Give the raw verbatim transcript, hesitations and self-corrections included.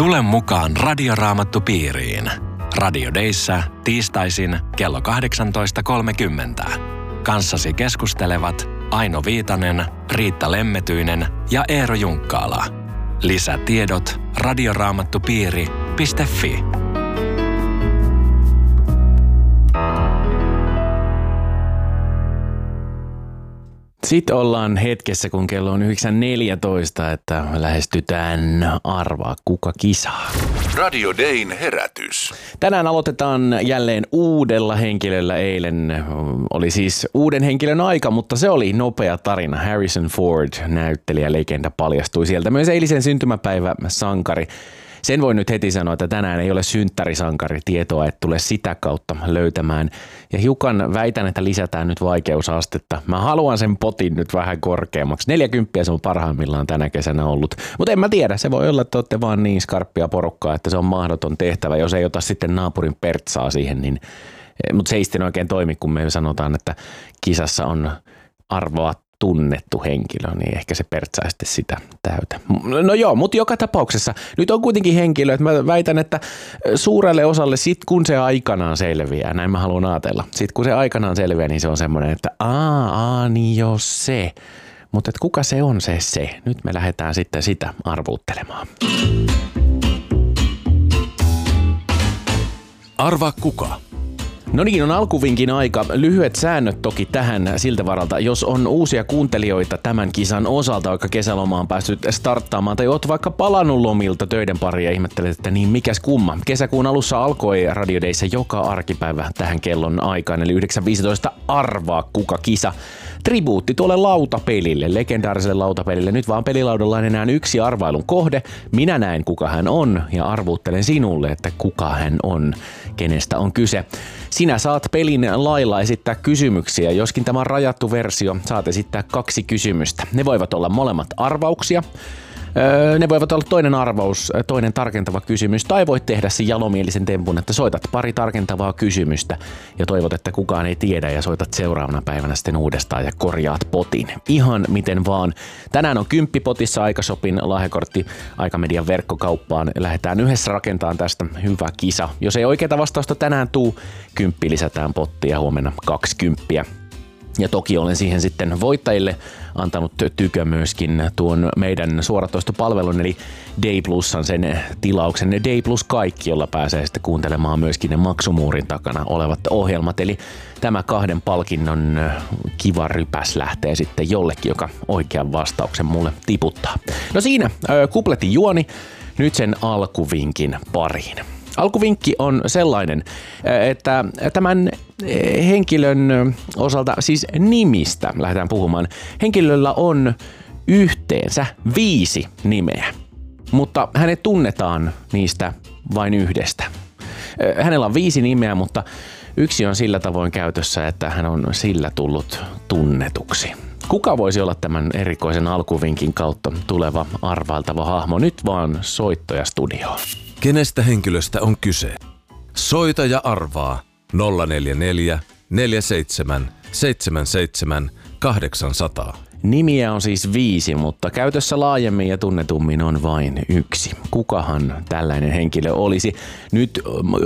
Tule mukaan Radioraamattupiiriin. Radio Dayssä tiistaisin kello kahdeksantoista kolmekymmentä. Kanssasi keskustelevat Aino Viitanen, Riitta Lemmetyinen ja Eero Junkkaala. Lisätiedot radioraamattupiiri piste fi. Sitten ollaan hetkessä, kun kello on yhdeksän neljätoista, että lähestytään Arvaa kuka kisaa. Radio Dayn herätys. Tänään aloitetaan jälleen uudella henkilöllä. Eilen oli siis uuden henkilön aika, mutta se oli nopea tarina. Harrison Ford, näyttelijä, legenda, paljastui sieltä. Myös eilisen syntymäpäivä sankari. Sen voi nyt heti sanoa, että tänään ei ole synttärisankari tietoa, että tule sitä kautta löytämään. Ja hiukan väitän, että lisätään nyt vaikeusastetta. Mä haluan sen potin nyt vähän korkeammaksi. neljäkymppiä se on parhaimmillaan tänä kesänä ollut. Mutta en mä tiedä, se voi olla, että olette vaan niin skarppia porukkaa, että se on mahdoton tehtävä. Jos ei ota sitten naapurin pertsaa siihen, niin... Mutta se ei sitten oikein toimi, kun me sanotaan, että kisassa on arvoa tunnettu henkilö, niin ehkä se pertsaa sitten sitä täytä. No joo, mutta joka tapauksessa nyt on kuitenkin henkilö, että mä väitän, että suurelle osalle sit kun se aikanaan selviää, näin mä haluan ajatella, sit kun se aikanaan selviää, niin se on semmoinen, että aa, aa niin jo se. Mutta kuka se on se se? Nyt me lähdetään sitten sitä arvuuttelemaan. Arvaa kuka? No niin, on alkuvinkin aika. Lyhyet säännöt toki tähän siltä varalta, jos on uusia kuuntelijoita tämän kisan osalta, vaikka kesäloma on päässyt starttaamaan, tai oot vaikka palannut lomilta töiden pariin ja ihmettelet, että niin mikäs kumma. Kesäkuun alussa alkoi Radio Dayssä joka arkipäivä tähän kellon aikaan, eli yhdeksän viisitoista Arvaa kuka kisa. Tribuutti tuolle lautapelille, legendaariselle lautapelille. Nyt vaan pelilaudalla on enää yksi arvailun kohde. Minä näen kuka hän on ja arvuuttelen sinulle, että kuka hän on, kenestä on kyse. Sinä saat pelin lailla esittää kysymyksiä, joskin tämä on rajattu versio, saat esittää kaksi kysymystä. Ne voivat olla molemmat arvauksia. Öö, ne voivat olla toinen arvaus, toinen tarkentava kysymys, tai voit tehdä sen jalomielisen tempun, että soitat pari tarkentavaa kysymystä ja toivot, että kukaan ei tiedä ja soitat seuraavana päivänä sitten uudestaan ja korjaat potin. Ihan miten vaan. Tänään on kymppipotissa Aikashopin lahjakortti Aikamedian verkkokauppaan. Lähdetään yhdessä rakentamaan tästä hyvä kisa. Jos ei oikeaa vastausta tänään tuu, kymppi lisätään pottia, huomenna kaksikymppiä. Ja toki olen siihen sitten voittajille antanut tykö myöskin tuon meidän suoratoistopalvelun, eli Day Plusan sen tilauksen, Day Plus kaikki, jolla pääsee sitten kuuntelemaan myöskin ne maksumuurin takana olevat ohjelmat. Eli tämä kahden palkinnon kiva rypäs lähtee sitten jollekin, joka oikean vastauksen mulle tiputtaa. No siinä kupletin juoni, nyt sen alkuvinkin pariin. Alkuvinkki on sellainen, että tämän henkilön osalta, siis nimistä lähdetään puhumaan. Henkilöllä on yhteensä viisi nimeä, mutta hänet tunnetaan niistä vain yhdestä. Hänellä on viisi nimeä, mutta yksi on sillä tavoin käytössä, että hän on sillä tullut tunnetuksi. Kuka voisi olla tämän erikoisen alkuvinkin kautta tuleva arvailtava hahmo? Nyt vaan soittoja studioon. Kenestä henkilöstä on kyse? Soita ja arvaa nolla neljä neljä neljä seitsemän seitsemän seitsemän kahdeksan nolla nolla. Nimiä on siis viisi, mutta käytössä laajemmin ja tunnetummin on vain yksi. Kukahan tällainen henkilö olisi? Nyt